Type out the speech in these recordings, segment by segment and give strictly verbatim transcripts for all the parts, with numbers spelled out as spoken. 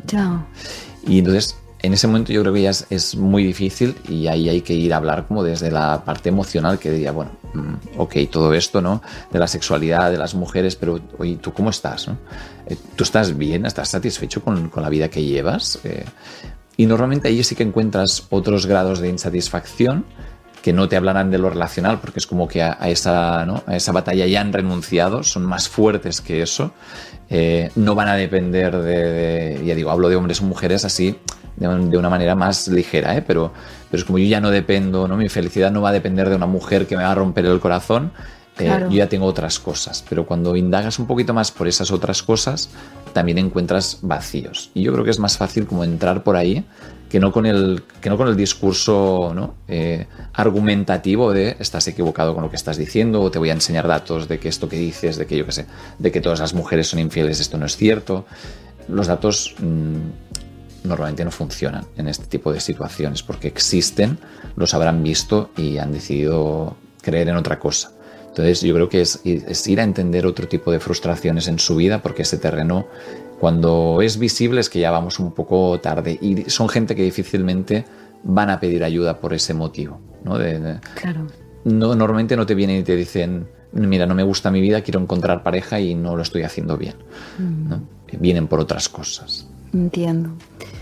Ya. Y entonces, en ese momento yo creo que ya es, es muy difícil y ahí hay que ir a hablar como desde la parte emocional, que diría, bueno, ok, todo esto, ¿no? De la sexualidad, de las mujeres, pero oye, ¿tú cómo estás? ¿No? ¿Tú estás bien? ¿Estás satisfecho con, con la vida que llevas? Eh, y normalmente ahí sí que encuentras otros grados de insatisfacción que no te hablarán de lo relacional, porque es como que a, a, esa, ¿no? a esa batalla ya han renunciado, son más fuertes que eso, eh, no van a depender de, de, ya digo, hablo de hombres o mujeres así, de, de una manera más ligera, ¿eh? pero, pero es como yo ya no dependo, ¿no? Mi felicidad no va a depender de una mujer que me va a romper el corazón, eh, claro. Yo ya tengo otras cosas, pero cuando indagas un poquito más por esas otras cosas, también encuentras vacíos, y yo creo que es más fácil como entrar por ahí, que no con el, que no con el discurso, ¿no? eh, argumentativo de estás equivocado con lo que estás diciendo, o te voy a enseñar datos de que esto que dices, de que yo qué sé, de que todas las mujeres son infieles, esto no es cierto. Los datos mmm, normalmente no funcionan en este tipo de situaciones porque existen, los habrán visto y han decidido creer en otra cosa. Entonces yo creo que es, es ir a entender otro tipo de frustraciones en su vida, porque ese terreno, cuando es visible, es que ya vamos un poco tarde y son gente que difícilmente van a pedir ayuda por ese motivo, ¿no? De, de, claro. No, normalmente no te vienen y te dicen, mira, no me gusta mi vida, quiero encontrar pareja y no lo estoy haciendo bien, mm. ¿no? Vienen por otras cosas. Entiendo.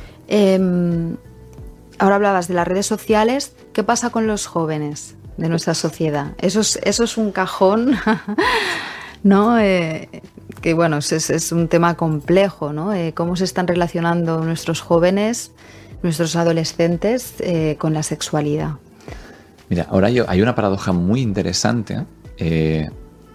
Eh, ahora hablabas de las redes sociales. ¿Qué pasa con los jóvenes de nuestra sociedad? Eso es, eso es un cajón, ¿no? Eh, que bueno, es, es un tema complejo, ¿no? Eh, cómo se están relacionando nuestros jóvenes, nuestros adolescentes eh, con la sexualidad. Mira, ahora yo, hay una paradoja muy interesante, eh,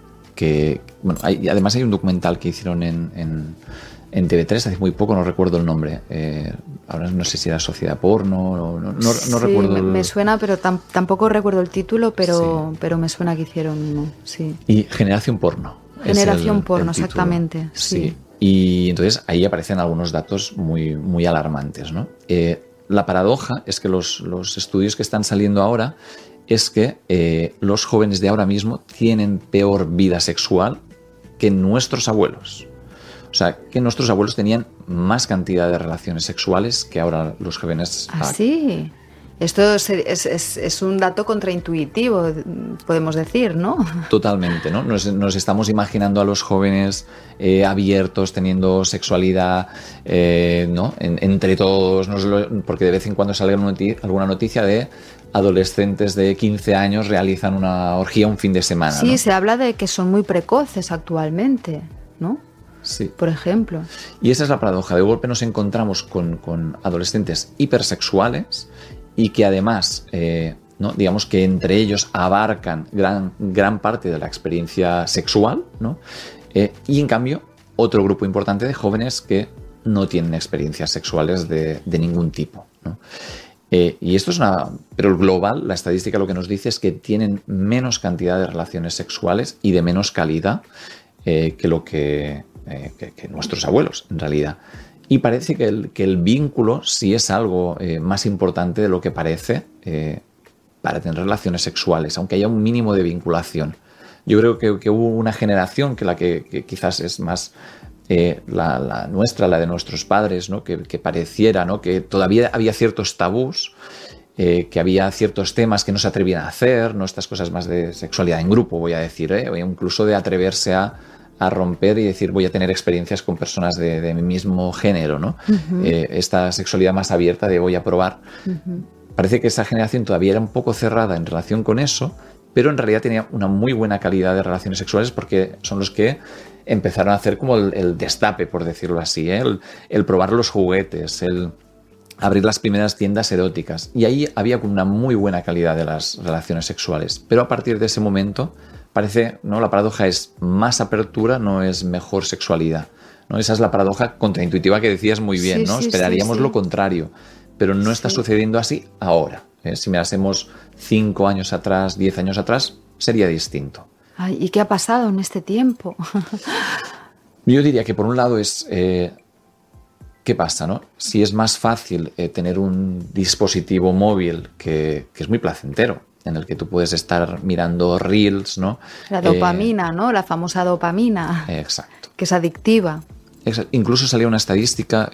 que, bueno, hay, además hay un documental que hicieron en, en, en T V tres hace muy poco, no recuerdo el nombre, eh, ahora no sé si era Sociedad Porno, no, no, no, sí, no recuerdo. Me, el... me suena, pero tam, tampoco recuerdo el título, pero, sí. pero me suena que hicieron uno, sí. Y Generación Porno. Generación el, Porno, el exactamente, sí. sí. Y entonces ahí aparecen algunos datos muy, muy alarmantes, ¿no? Eh, la paradoja es que los, los estudios que están saliendo ahora es que eh, los jóvenes de ahora mismo tienen peor vida sexual que nuestros abuelos. O sea, que nuestros abuelos tenían más cantidad de relaciones sexuales que ahora los jóvenes. ¿Ah, sí? Esto es, es, es un dato contraintuitivo, podemos decir, ¿no? Totalmente, ¿no? Nos, nos estamos imaginando a los jóvenes eh, abiertos, teniendo sexualidad, eh, ¿no? En, entre todos, nos lo, porque de vez en cuando sale alguna noticia de adolescentes de quince años realizan una orgía un fin de semana. Sí, ¿no? Se habla de que son muy precoces actualmente, ¿no? Sí. Por ejemplo. Y esa es la paradoja. De golpe nos encontramos con, con adolescentes hipersexuales y que además, eh, ¿no? digamos que entre ellos abarcan gran, gran parte de la experiencia sexual, ¿no? eh, y en cambio otro grupo importante de jóvenes que no tienen experiencias sexuales de, de ningún tipo, ¿no? Eh, y esto es una... Pero el global, la estadística lo que nos dice es que tienen menos cantidad de relaciones sexuales y de menos calidad eh, que lo que, eh, que, que nuestros abuelos, en realidad. Y parece que el, que el vínculo sí es algo eh, más importante de lo que parece eh, para tener relaciones sexuales, aunque haya un mínimo de vinculación. Yo creo que, que hubo una generación que la que, que quizás es más eh, la, la nuestra, la de nuestros padres, ¿no? que, que pareciera, ¿no? que todavía había ciertos tabús, eh, que había ciertos temas que no se atrevían a hacer, ¿no? Estas cosas más de sexualidad en grupo, voy a decir, ¿eh? o incluso de atreverse a a romper y decir voy a tener experiencias con personas de, de mi mismo género, ¿no? Uh-huh. Eh, esta sexualidad más abierta de voy a probar. Uh-huh. Parece que esa generación todavía era un poco cerrada en relación con eso, pero en realidad tenía una muy buena calidad de relaciones sexuales porque son los que empezaron a hacer como el, el destape, por decirlo así, ¿eh? el, el probar los juguetes, el abrir las primeras tiendas eróticas. Y ahí había una muy buena calidad de las relaciones sexuales. Pero a partir de ese momento parece, ¿no? La paradoja es más apertura, no es mejor sexualidad, ¿no? Esa es la paradoja contraintuitiva que decías muy bien, sí, ¿no? Sí, Esperaríamos sí, sí. lo contrario, pero no está sí. sucediendo así ahora. ¿eh? Si mirásemos cinco años atrás, diez años atrás, sería distinto. Ay, ¿y qué ha pasado en este tiempo? Yo diría que por un lado es... Eh, ¿Qué pasa, no? Si es más fácil eh, tener un dispositivo móvil que, que es muy placentero, en el que tú puedes estar mirando reels, ¿no? La dopamina, eh, ¿no? La famosa dopamina. Exacto. Que es adictiva. Exacto. Incluso salía una estadística